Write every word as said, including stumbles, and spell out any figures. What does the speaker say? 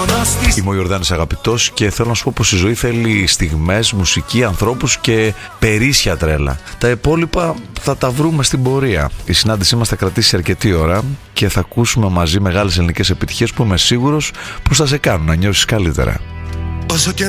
Είμαι ο Ιορδάνης Αγαπητός και θέλω να σου πω πως η ζωή θέλει στιγμές, μουσική, ανθρώπους και περίσσια τρέλα. Τα υπόλοιπα θα τα βρούμε στην πορεία. Η συνάντησή μας θα κρατήσει αρκετή ώρα και θα ακούσουμε μαζί μεγάλες ελληνικές επιτυχίες που είμαι σίγουρος πως θα σε κάνουν να νιώσεις καλύτερα.